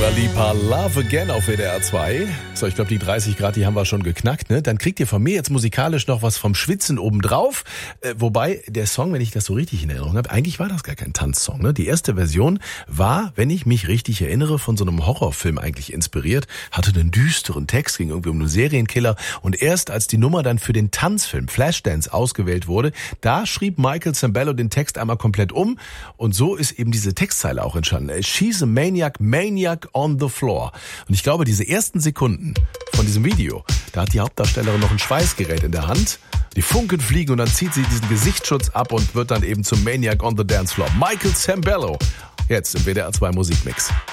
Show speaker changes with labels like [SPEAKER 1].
[SPEAKER 1] Dua Lipa, Love Again auf WDR 2. So, ich glaube, die 30 Grad, die haben wir schon geknackt, ne? Dann kriegt ihr von mir jetzt musikalisch noch was vom Schwitzen obendrauf. Wobei der Song, wenn ich das so richtig in Erinnerung habe, eigentlich war das gar kein Tanzsong, ne? Die erste Version war, wenn ich mich richtig erinnere, von so einem Horrorfilm eigentlich inspiriert, hatte einen düsteren Text, ging irgendwie um einen Serienkiller. Und erst als die Nummer dann für den Tanzfilm Flashdance ausgewählt wurde, da schrieb Michael Sembello den Text einmal komplett um. Und so ist eben diese Textzeile auch entstanden. She's a maniac, maniac on the floor. Und ich glaube, diese ersten Sekunden von diesem Video, da hat die Hauptdarstellerin noch ein Schweißgerät in der Hand. Die Funken fliegen und dann zieht sie diesen Gesichtsschutz ab und wird dann eben zum Maniac on the Dance Floor. Michael Sembello, jetzt im WDR 2 Musikmix.